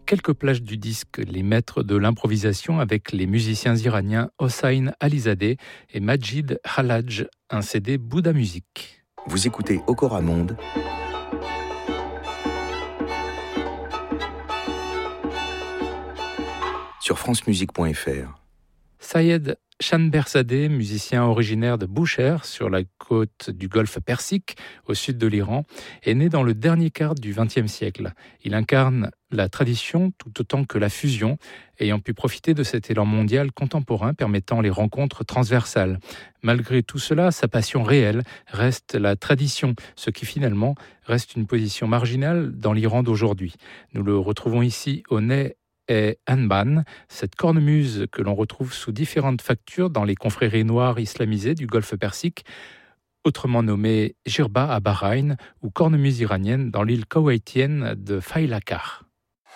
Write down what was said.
quelques plages du disque, les maîtres de l'improvisation avec les musiciens iraniens Hossein Alizadeh et Majid Khalaj, un CD Bouddha Music. Vous écoutez Okora Monde sur francemusique.fr. Sayed Shanberzadeh, musicien originaire de Boucher, sur la côte du golfe Persique, au sud de l'Iran, est né dans le dernier quart du XXe siècle. Il incarne la tradition tout autant que la fusion, ayant pu profiter de cet élan mondial contemporain permettant les rencontres transversales. Malgré tout cela, sa passion réelle reste la tradition, ce qui finalement reste une position marginale dans l'Iran d'aujourd'hui. Nous le retrouvons ici au nez et Anban, cette cornemuse que l'on retrouve sous différentes factures dans les confréries noires islamisées du golfe Persique, autrement nommée Jirba à Bahreïn ou cornemuse iranienne dans l'île koweïtienne de Failakar.